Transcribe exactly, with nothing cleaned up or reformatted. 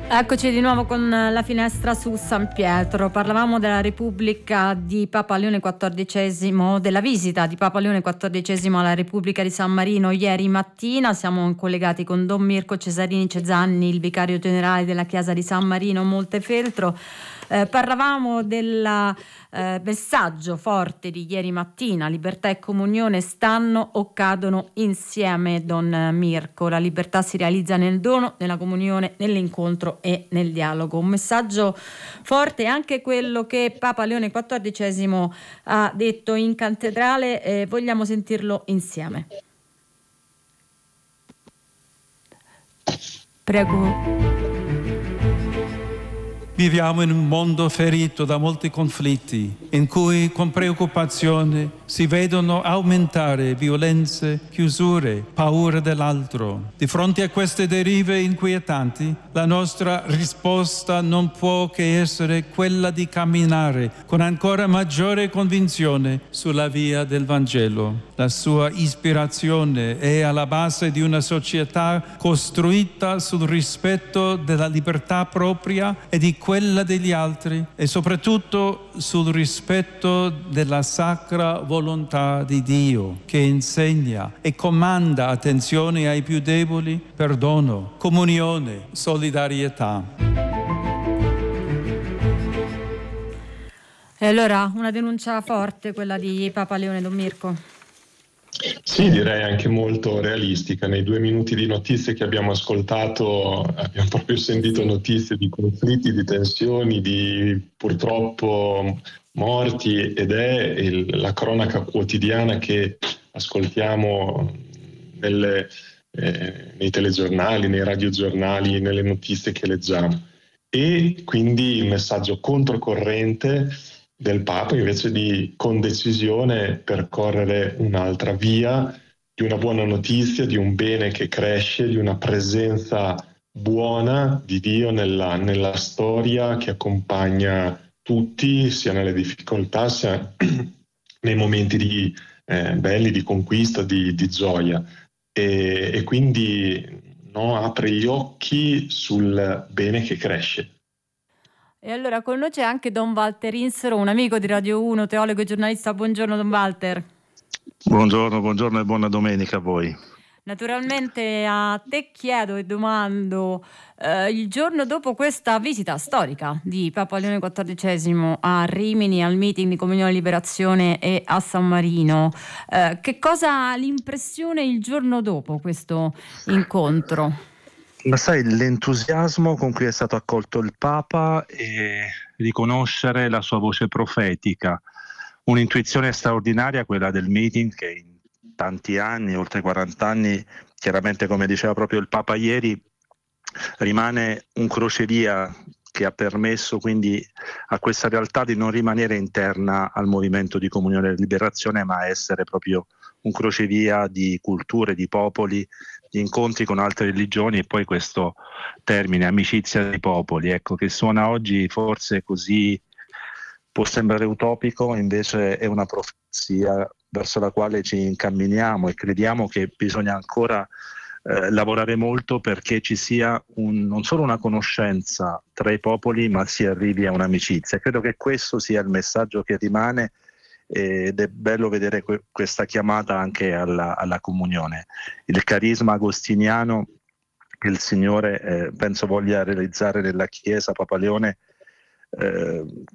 Eccoci di nuovo con la finestra su San Pietro. Parlavamo della Repubblica di Papa Leone quattordicesimo, della visita di Papa Leone quattordicesimo alla Repubblica di San Marino ieri mattina. Siamo collegati con Don Mirko Cesarini Cezanni, il vicario generale della Chiesa di San Marino Montefeltro. Eh, parlavamo del eh, messaggio forte di ieri mattina: libertà e comunione stanno o cadono insieme, Don Mirko. La libertà si realizza nel dono, nella comunione, nell'incontro e nel dialogo. Un messaggio forte, anche quello che Papa Leone quattordicesimo ha detto in cattedrale. Eh, vogliamo sentirlo insieme. Prego. Viviamo in un mondo ferito da molti conflitti, in cui con preoccupazione si vedono aumentare violenze, chiusure, paura dell'altro. Di fronte a queste derive inquietanti, la nostra risposta non può che essere quella di camminare con ancora maggiore convinzione sulla via del Vangelo. La sua ispirazione è alla base di una società costruita sul rispetto della libertà propria e di quella degli altri, e soprattutto sul rispetto della sacra volontà di Dio, che insegna e comanda attenzione ai più deboli, perdono, comunione, solidarietà. E allora una denuncia forte, quella di Papa Leone, Don Mirko. Sì, direi anche molto realistica. Nei due minuti di notizie che abbiamo ascoltato abbiamo proprio sentito notizie di conflitti, di tensioni, di purtroppo morti, ed è il, la cronaca quotidiana che ascoltiamo nelle, eh, nei telegiornali, nei radiogiornali, nelle notizie che leggiamo. E quindi il messaggio controcorrente del Papa, invece di con decisione percorrere un'altra via, di una buona notizia, di un bene che cresce, di una presenza buona di Dio nella, nella storia che accompagna tutti, sia nelle difficoltà, sia nei momenti di, eh, belli, di conquista, di, di gioia. E, e quindi no, apre gli occhi sul bene che cresce. E allora con noi c'è anche Don Walter Insero, un amico di Radio uno, teologo e giornalista. Buongiorno Don Walter. Buongiorno, buongiorno e buona domenica a voi. Naturalmente a te chiedo e domando, eh, il giorno dopo questa visita storica di Papa Leone quattordicesimo a Rimini, al meeting di Comunione e Liberazione e a San Marino, eh, che cosa ha l'impressione il giorno dopo questo incontro? Ma sai, l'entusiasmo con cui è stato accolto il Papa e riconoscere la sua voce profetica, un'intuizione straordinaria, quella del meeting, che in tanti anni, oltre quaranta anni, chiaramente come diceva proprio il Papa ieri, rimane un crocevia che ha permesso quindi a questa realtà di non rimanere interna al movimento di Comunione e Liberazione, ma essere proprio un crocevia di culture, di popoli, di incontri con altre religioni, e poi questo termine, amicizia dei popoli, ecco, che suona oggi forse così, può sembrare utopico, invece è una profezia verso la quale ci incamminiamo, e crediamo che bisogna ancora eh, lavorare molto perché ci sia un, non solo una conoscenza tra i popoli, ma si arrivi a un'amicizia. Credo che questo sia il messaggio che rimane, ed è bello vedere que- questa chiamata anche alla, alla comunione. Il carisma agostiniano che il Signore eh, penso voglia realizzare nella Chiesa, Papa Leone eh,